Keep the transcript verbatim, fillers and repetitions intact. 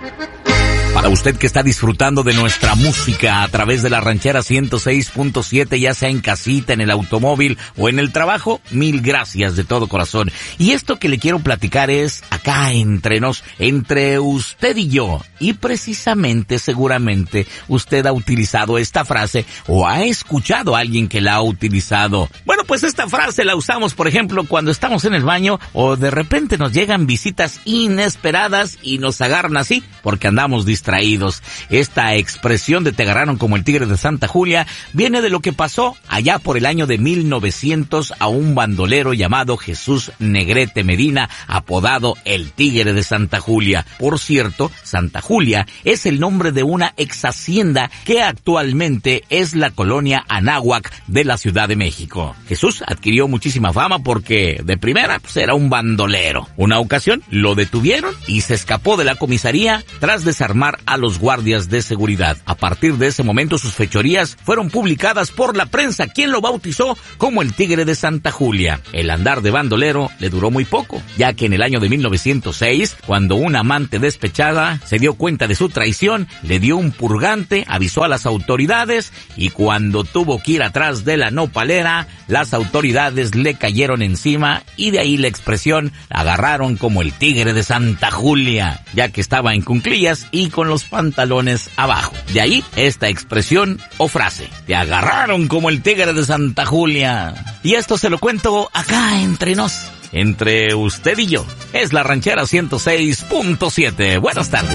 Para usted que está disfrutando de nuestra música a través de la Ranchera ciento seis punto siete, ya sea en casita, en el automóvil o en el trabajo, mil gracias de todo corazón. Y esto que le quiero platicar es acá entre nos, entre usted y yo. Y precisamente, seguramente, usted ha utilizado esta frase o ha escuchado a alguien que la ha utilizado. Bueno, pues esta frase la usamos, por ejemplo, cuando estamos en el baño o de repente nos llegan visitas inesperadas y nos agarran así porque andamos distraídos. Traídos. Esta expresión de te agarraron como el tigre de Santa Julia viene de lo que pasó allá por el año de mil novecientos a un bandolero llamado Jesús Negrete Medina, apodado el Tigre de Santa Julia. Por cierto, Santa Julia es el nombre de una ex hacienda que actualmente es la colonia Anáhuac de la Ciudad de México. Jesús adquirió muchísima fama porque de primera pues, era un bandolero. Una ocasión lo detuvieron y se escapó de la comisaría tras desarmar a los guardias de seguridad. A partir de ese momento sus fechorías fueron publicadas por la prensa, quien lo bautizó como el Tigre de Santa Julia. El andar de bandolero le duró muy poco, ya que en el año de mil novecientos seis, cuando una amante despechada se dio cuenta de su traición, le dio un purgante, avisó a las autoridades y cuando tuvo que ir atrás de la nopalera, las autoridades le cayeron encima y de ahí la expresión agarraron como el Tigre de Santa Julia, ya que estaba en cuclillas y con los pantalones abajo. De ahí esta expresión o frase, te agarraron como el Tigre de Santa Julia. Y esto se lo cuento acá entre nos, entre usted y yo. Es la Ranchera ciento seis punto siete. Buenas tardes.